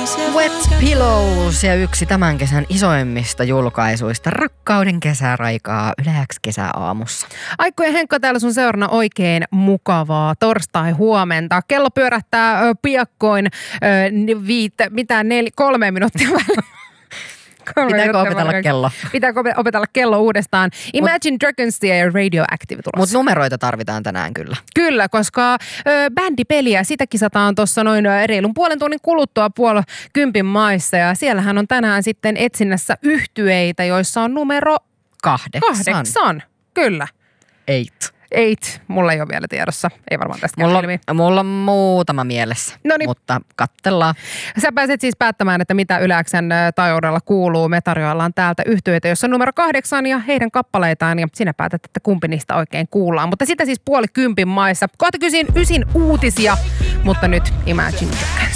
Wet Pillows ja yksi tämän kesän isoimmista julkaisuista Rakkauden kesäraikaa Yle X kesäaamussa. Aikku ja Henkka täällä sun seurana oikein mukavaa torstai-huomenta. Kello pyörähtää piakkoin 3 minuuttia väliin. Pitääkö opetella kello? Pitääkö opetella kello uudestaan? Imagine Dragons ja Radioactive tulossa. Mutta numeroita tarvitaan tänään kyllä. Kyllä, koska bändipeliä, sitä kisataan tuossa noin reilun puolen tunnin kuluttua 9:30 maissa. Ja siellähän on tänään sitten etsinnässä yhtyeitä, joissa on numero 8. Kyllä. 8. Mulla ei ole vielä tiedossa. Ei varmaan tästä Mulla on muutama mielessä, mutta katsellaan. Sä pääset siis päättämään, että mitä Yle X:n taajuudella kuuluu. Me tarjoillaan täältä yhtyeitä, jossa on numero 8 ja heidän kappaleitaan. Ja sinä päätät, että kumpi niistä oikein kuullaan. Mutta sitä siis 9:30 maissa. Kohta kysyin 9 uutisia, mutta nyt Imagine Dragons.